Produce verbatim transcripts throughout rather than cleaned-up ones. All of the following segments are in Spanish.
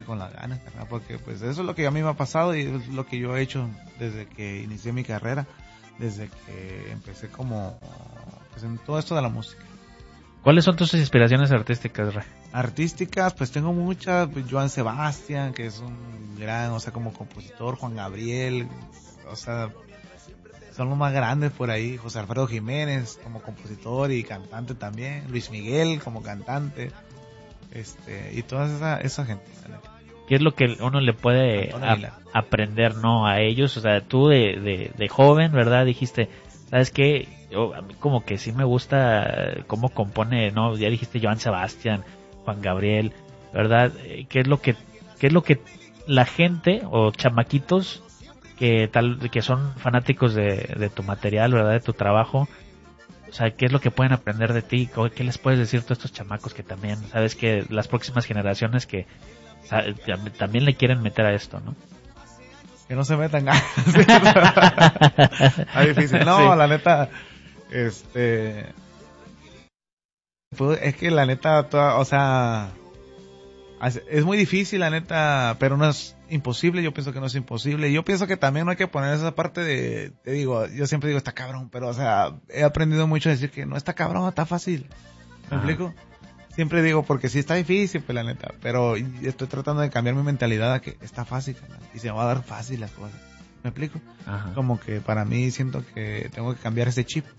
con las ganas, carnal, porque pues eso es lo que a mí me ha pasado y es lo que yo he hecho desde que inicié mi carrera, desde que empecé como pues en todo esto de la música. ¿Cuáles son tus inspiraciones artísticas, Ray? Artísticas, pues tengo muchas, pues Joan Sebastián, que es un gran, o sea, como compositor, Juan Gabriel, o sea, son los más grandes por ahí, José Alfredo Jiménez como compositor y cantante también, Luis Miguel como cantante, este, y toda esa, esa gente. ¿Qué es lo que uno le puede a, aprender, no, a ellos? O sea, tú de, de, de joven, ¿verdad? Dijiste, ¿sabes qué? Yo, a mí como que sí me gusta cómo compone, ¿no? Ya dijiste Joan Sebastián, Juan Gabriel, ¿verdad? ¿Qué es lo que, qué es lo que la gente o chamaquitos que tal, que son fanáticos de, de tu material, ¿verdad? De tu trabajo, o sea, ¿qué es lo que pueden aprender de ti? ¿Qué les puedes decir tú a estos chamacos que también, sabes que las próximas generaciones que también le quieren meter a esto, ¿no? Que no se metan ganas. Está difícil. No, sí. La neta, este, pues, es que la neta, toda, o sea, es muy difícil, la neta, pero no es imposible. Yo pienso que no es imposible. Yo pienso que también no hay que poner esa parte de, te digo, yo siempre digo está cabrón, pero o sea, he aprendido mucho a decir que no está cabrón, está fácil. ¿Me ah. explico? Siempre digo, porque sí está difícil, pues la neta, pero estoy tratando de cambiar mi mentalidad a que está fácil, y se me va a dar fácil las cosas. ¿Me explico? Ajá. Como que para mí siento que tengo que cambiar ese chip,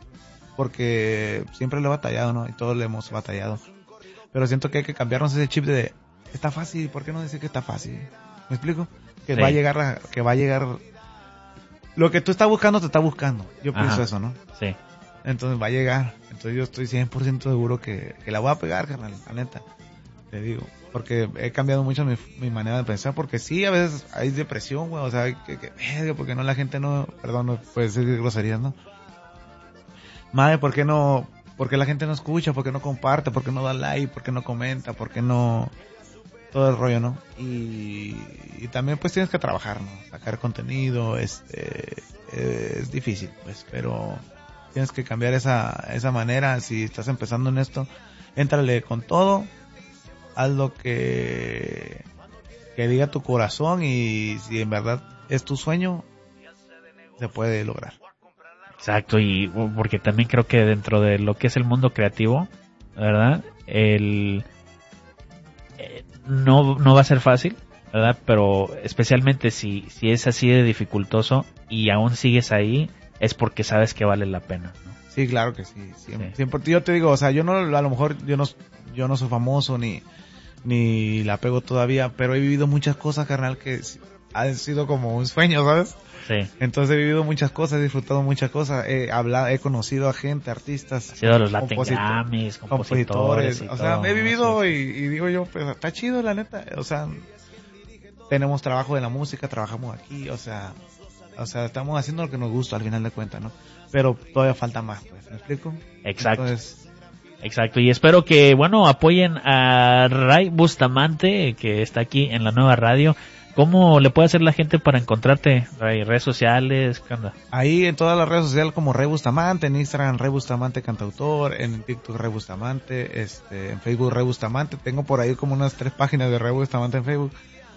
porque siempre lo he batallado, ¿no? Y todos le hemos batallado. Pero siento que hay que cambiarnos ese chip de, está fácil, ¿por qué no decir que está fácil? ¿Me explico? Que sí. va a llegar, a, que va a llegar, lo que tú estás buscando te está buscando. Yo pienso Ajá. eso, ¿no? Sí. Entonces va a llegar. Entonces yo estoy cien por ciento seguro que, que la voy a pegar, carnal, la neta. Te digo. Porque he cambiado mucho mi, mi manera de pensar. Porque sí, a veces hay depresión, güey. O sea, que, que, porque no la gente no, perdón, no puede decir groserías, ¿no? Madre, ¿por qué no, por qué la gente no escucha? ¿Por qué no comparte? ¿Por qué no da like? ¿Por qué no comenta? ¿Por qué no? Todo el rollo, ¿no? Y, y también pues tienes que trabajar, ¿no? Sacar contenido, este, eh, es difícil, pues, pero tienes que cambiar esa, esa manera. Si estás empezando en esto, éntrale con todo, haz lo que, que diga tu corazón, y si en verdad es tu sueño, se puede lograr. Exacto, y porque también creo que dentro de lo que es el mundo creativo, ¿verdad? El, eh, no, no va a ser fácil, ¿verdad? Pero especialmente si, si es así de dificultoso y aún sigues ahí, es porque sabes que vale la pena, ¿no? Sí, claro que sí. Siempre, sí. siempre yo te digo, o sea, yo no, a lo mejor yo no, yo no soy famoso ni, ni la pego todavía, pero he vivido muchas cosas, carnal, que han sido como un sueño, ¿sabes? Sí. Entonces he vivido muchas cosas, he disfrutado muchas cosas, he hablado, he conocido a gente, artistas, ha sido los Latin Grammys, compositores, compositores, o sea, todo, he vivido, sí. y, y digo yo, pues está chido, la neta, o sea, tenemos trabajo de la música, trabajamos aquí, o sea, o sea, estamos haciendo lo que nos gusta al final de cuentas, ¿no? Pero todavía falta más, pues, ¿me explico? Exacto. Entonces, exacto, y espero que, bueno, apoyen a Ray Bustamante, que está aquí en la nueva radio. ¿Cómo le puede hacer la gente para encontrarte? Ray, redes sociales, ¿qué onda? Ahí en todas las redes sociales como Ray Bustamante, en Instagram Ray Bustamante Cantautor, en TikTok Ray Bustamante, este, en Facebook Ray Bustamante. Tengo por ahí como unas tres páginas de Ray Bustamante en Facebook.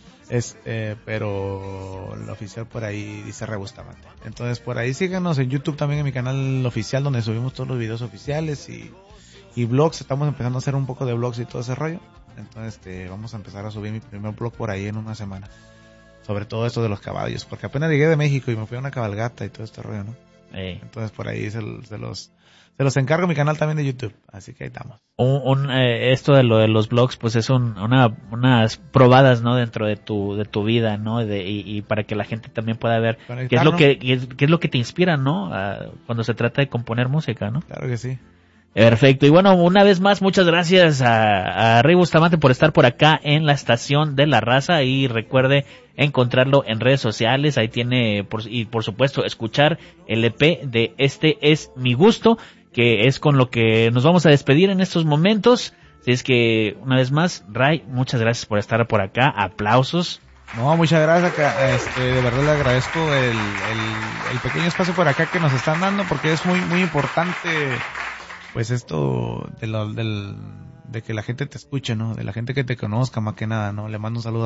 Este, pero la oficial por ahí dice Ray Bustamante. Entonces por ahí síganos en YouTube también, en mi canal oficial, donde subimos todos los videos oficiales y, y blogs. Estamos empezando a hacer un poco de blogs y todo ese rollo. Entonces este, vamos a empezar a subir mi primer blog por ahí en una semana, sobre todo esto de los caballos, porque apenas llegué de México y me fui a una cabalgata y todo este rollo, ¿no? Hey. Entonces por ahí se, se los se los encargo mi canal también de YouTube, así que ahí estamos. Un, un eh, esto de lo de los blogs, pues es un, una unas probadas, ¿no? Dentro de tu de tu vida, ¿no? De, y, y para que la gente también pueda ver Conectar, qué es lo ¿no? que qué es, qué es lo que te inspira, ¿no? A, cuando se trata de componer música, ¿no? Claro que sí. Perfecto, y bueno, una vez más, muchas gracias a, a Ray Bustamante por estar por acá en la Estación de la Raza, y recuerde encontrarlo en redes sociales, ahí tiene, por, y por supuesto, escuchar el E P de Este es mi gusto, que es con lo que nos vamos a despedir en estos momentos. Así es que, una vez más, Ray, muchas gracias por estar por acá, aplausos. No, muchas gracias, este, de verdad le agradezco el, el, el pequeño espacio por acá que nos están dando, porque es muy, muy importante, pues esto de lo, del, de que la gente te escuche, ¿no? De la gente que te conozca más que nada, ¿no? Le mando un saludo